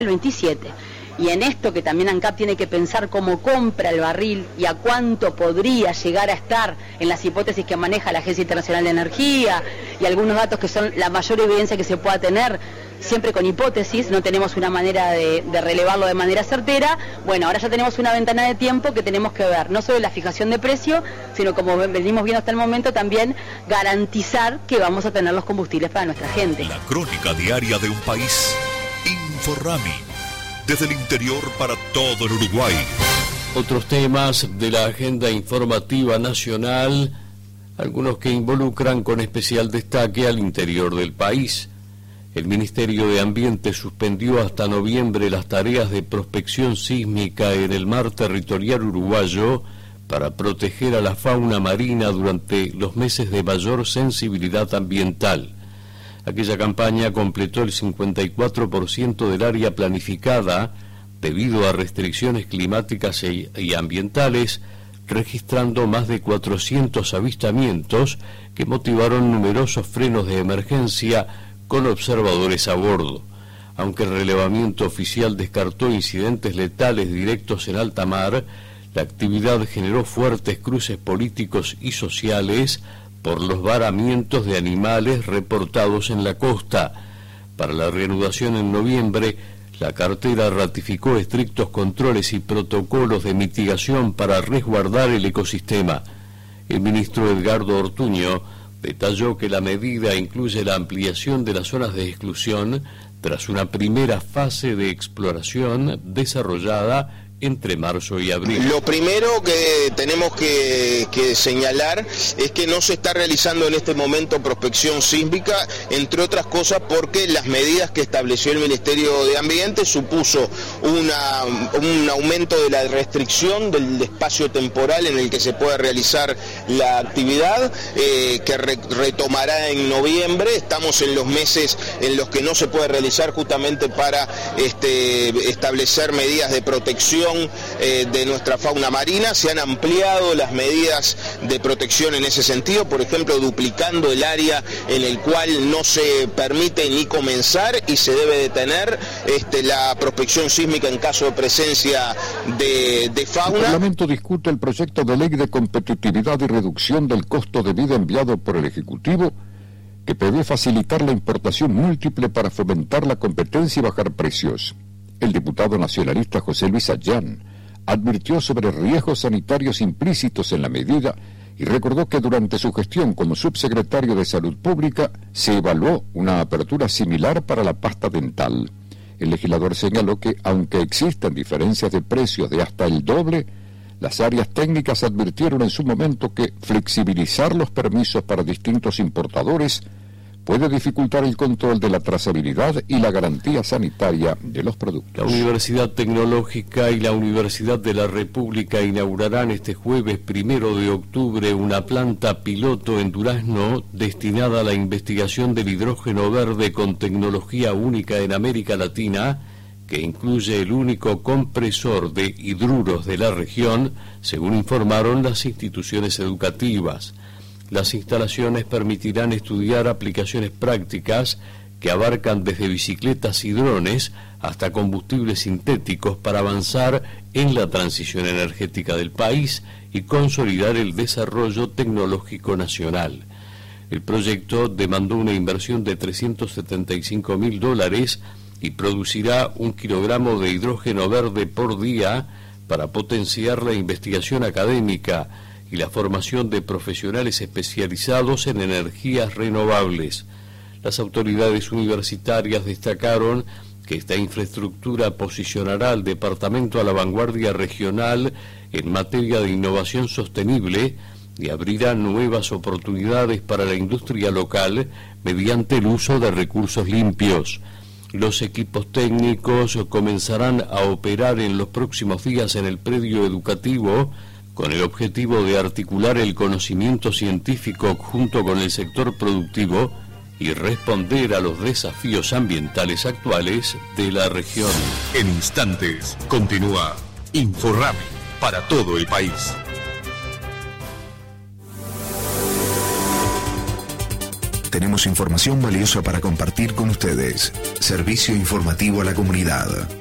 el 27. Y en esto que también ANCAP tiene que pensar cómo compra el barril y a cuánto podría llegar a estar en las hipótesis que maneja la Agencia Internacional de Energía y algunos datos que son la mayor evidencia que se pueda tener, siempre con hipótesis, no tenemos una manera de relevarlo de manera certera. Bueno, ahora ya tenemos una ventana de tiempo que tenemos que ver, no solo la fijación de precio, sino como venimos viendo hasta el momento, también garantizar que vamos a tener los combustibles para nuestra gente. La crónica diaria de un país. Inforrami. Desde el interior para todo el Uruguay. Otros temas de la agenda informativa nacional, algunos que involucran con especial destaque al interior del país. El Ministerio de Ambiente suspendió hasta noviembre las tareas de prospección sísmica en el mar territorial uruguayo para proteger a la fauna marina durante los meses de mayor sensibilidad ambiental. Aquella campaña completó el 54% del área planificada debido a restricciones climáticas y ambientales, registrando más de 400 avistamientos que motivaron numerosos frenos de emergencia con observadores a bordo. Aunque el relevamiento oficial descartó incidentes letales directos en alta mar, la actividad generó fuertes cruces políticos y sociales por los varamientos de animales reportados en la costa. Para la reanudación en noviembre, la cartera ratificó estrictos controles y protocolos de mitigación para resguardar el ecosistema. El ministro Edgardo Ortuño detalló que la medida incluye la ampliación de las zonas de exclusión tras una primera fase de exploración desarrollada entre marzo y abril. Lo primero que tenemos que señalar es que no se está realizando en este momento prospección sísmica, entre otras cosas porque las medidas que estableció el Ministerio de Ambiente supuso un aumento de la restricción del espacio temporal en el que se puede realizar la actividad, que retomará en noviembre. Estamos en los meses en los que no se puede realizar justamente para establecer medidas de protección de nuestra fauna marina. Se han ampliado las medidas de protección en ese sentido, por ejemplo, duplicando el área en el cual no se permite ni comenzar y se debe detener la prospección sísmica en caso de presencia de fauna. El Parlamento discute el proyecto de ley de competitividad y reducción del costo de vida enviado por el Ejecutivo, que prevé facilitar la importación múltiple para fomentar la competencia y bajar precios. El diputado nacionalista José Luis Ayán advirtió sobre riesgos sanitarios implícitos en la medida y recordó que durante su gestión como subsecretario de Salud Pública se evaluó una apertura similar para la pasta dental. El legislador señaló que, aunque existen diferencias de precios de hasta el doble, las áreas técnicas advirtieron en su momento que flexibilizar los permisos para distintos importadores puede dificultar el control de la trazabilidad y la garantía sanitaria de los productos. La Universidad Tecnológica y la Universidad de la República inaugurarán este jueves 1 de octubre una planta piloto en Durazno destinada a la investigación del hidrógeno verde con tecnología única en América Latina, que incluye el único compresor de hidruros de la región, según informaron las instituciones educativas. Las instalaciones permitirán estudiar aplicaciones prácticas que abarcan desde bicicletas y drones hasta combustibles sintéticos para avanzar en la transición energética del país y consolidar el desarrollo tecnológico nacional. El proyecto demandó una inversión de $375.000 y producirá 1 kilogramo de hidrógeno verde por día para potenciar la investigación académica y la formación de profesionales especializados en energías renovables. Las autoridades universitarias destacaron que esta infraestructura posicionará al departamento a la vanguardia regional en materia de innovación sostenible y abrirá nuevas oportunidades para la industria local mediante el uso de recursos limpios. Los equipos técnicos comenzarán a operar en los próximos días en el predio educativo con el objetivo de articular el conocimiento científico junto con el sector productivo y responder a los desafíos ambientales actuales de la región. En instantes, continúa Inforrami para todo el país. tenemos información valiosa para compartir con ustedes. Servicio informativo a la comunidad.